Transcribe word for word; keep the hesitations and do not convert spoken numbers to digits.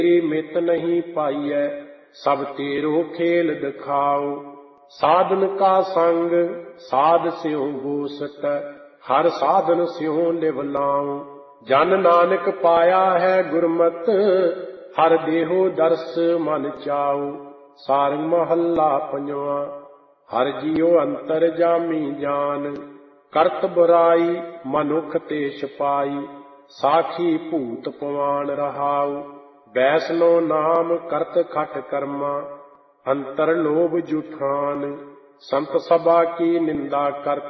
ਮਿਤ ਨਹੀਂ ਪਾਈਐ, ਸਭ ਤੇਰੋ ਖੇਲ ਦਿਖਾਓ। ਸਾਧਨ ਕਾ ਸੰਗ ਸਾਧ ਸਿਉ ਗੋਸਟ, ਹਰ ਸਾਧਨ ਸਿਉ ਲਿਵ ਲਾਉ। ਜਨ ਨਾਨਕ ਪਾਇਆ ਹੈ ਗੁਰਮਤ, ਹਰ ਦੇਹੋ ਦਰਸ ਮਨ ਚਾਉ। ਸਾਰੰਗ ਮਹੱਲਾ ਪੰਜਵਾਂ। ਹਰ ਜੀਉ ਅੰਤਰ ਜਾਮੀ ਜਾਨ, ਕਰਤ ਬੁਰਾਈ ਮਨੁੱਖ ਤੇ ਛਪਾਈ। ਸਾਖੀ ਭੂਤ ਪਵਾਨ ਰਹਾਉ, ਵੈਸਨੋ ਨਾਮ ਕਰਤ ਖਟ ਕਰਮਾ। ਅੰਤਰ ਲੋਭ ਜੁਠਾਨ, ਸੰਤ ਸਭਾ ਕੀ ਨਿੰਦਾ ਕਰ